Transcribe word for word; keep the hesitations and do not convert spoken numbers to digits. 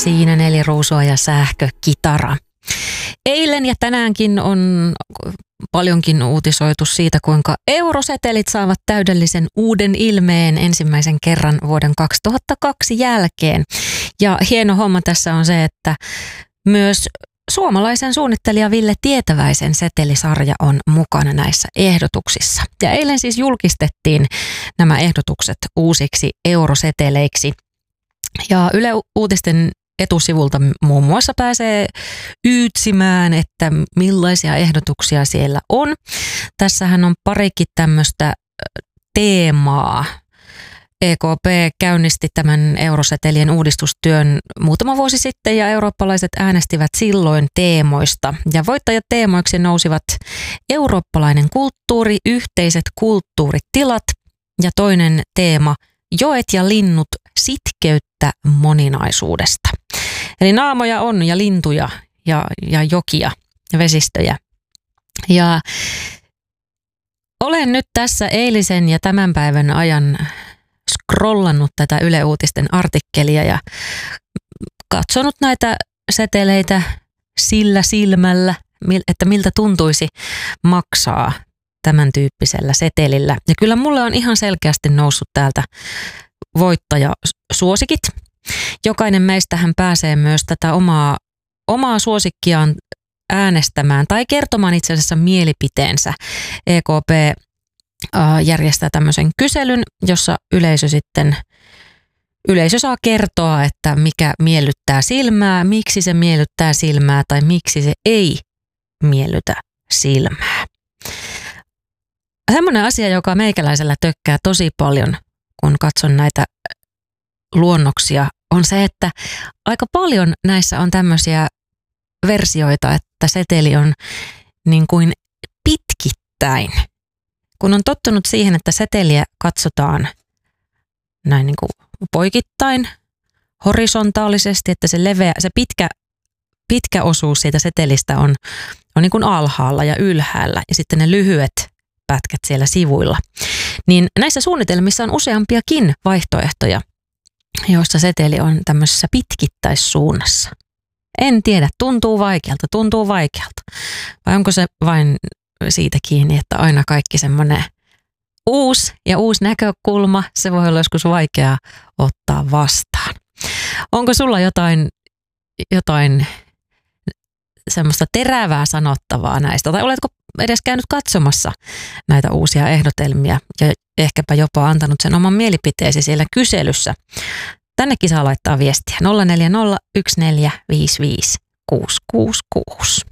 Siinä Neljä Ruusua ja Sähkökitara. Eilen ja tänäänkin on paljonkin uutisoitu siitä, kuinka eurosetelit saavat täydellisen uuden ilmeen ensimmäisen kerran vuoden kaksituhattakaksi jälkeen. Ja hieno homma tässä on se, että myös suomalaisen suunnittelija Ville Tietäväisen setelisarja on mukana näissä ehdotuksissa. Ja eilen siis julkistettiin nämä ehdotukset uusiksi euroseteleiksi. Ja Yle Uutisten etusivulta muun muassa pääsee yytsimään, että millaisia ehdotuksia siellä on. Tässähän on parikin tämmöistä teemaa. E K P käynnisti tämän eurosetelien uudistustyön muutama vuosi sitten ja eurooppalaiset äänestivät silloin teemoista. Ja voittajateemoiksi nousivat eurooppalainen kulttuuri, yhteiset kulttuuritilat ja toinen teema joet ja linnut sitkeyttä moninaisuudesta. Eli naamoja on ja lintuja ja, ja jokia ja vesistöjä. Ja olen nyt tässä eilisen ja tämän päivän ajan scrollannut tätä Yle Uutisten artikkelia ja katsonut näitä seteleitä sillä silmällä, että miltä tuntuisi maksaa tämän tyyppisellä setelillä. Ja kyllä mulle on ihan selkeästi noussut täältä voittajasuosikit. Jokainen meistähän pääsee myös tätä omaa, omaa suosikkiaan äänestämään tai kertomaan itse asiassa mielipiteensä. E K P järjestää tämmöisen kyselyn, jossa yleisö sitten yleisö saa kertoa, että mikä miellyttää silmää, miksi se miellyttää silmää tai miksi se ei miellytä silmää. Semmoinen asia, joka meikäläisellä tökkää tosi paljon, kun katson näitä luonnoksia, on se, että aika paljon näissä on tämmöisiä versioita, että seteli on niin kuin pitkittäin. Kun on tottunut siihen, että seteliä katsotaan näin niin kuin poikittain, horisontaalisesti, että se leveä, se pitkä, pitkä osuus siitä setelistä on, on niin kuin alhaalla ja ylhäällä ja sitten ne lyhyet pätkät siellä sivuilla. Niin näissä suunnitelmissa on useampiakin vaihtoehtoja, joissa seteli on tämmöisessä pitkittäissuunnassa. En tiedä, tuntuu vaikealta, tuntuu vaikealta. Vai onko se vain siitä kiinni, että aina kaikki semmoinen uusi ja uusi näkökulma, se voi olla joskus vaikeaa ottaa vastaan. Onko sulla jotain, jotain semmoista terävää sanottavaa näistä? Tai oletko edes käynyt katsomassa näitä uusia ehdotelmia ja ehkäpä jopa antanut sen oman mielipiteesi siellä kyselyssä? Tännekin saa laittaa viestiä nolla neljä nolla yksi neljä viisi viisi kuusi kuusi kuusi.